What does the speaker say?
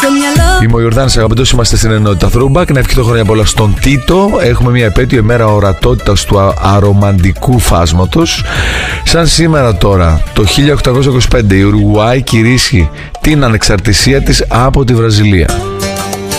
Είμαι ο Ιορδάνης, αγαπητός, είμαστε στην ενότητα Throwback. Να ευχηθώ χρόνια πολλά στον Τίτο. Έχουμε μια επέτειο ημέρα ορατότητας του αρομαντικού φάσματος. Σαν σήμερα τώρα, το 1825, η Ουρουγουάη κηρύσσει την ανεξαρτησία της από τη Βραζιλία.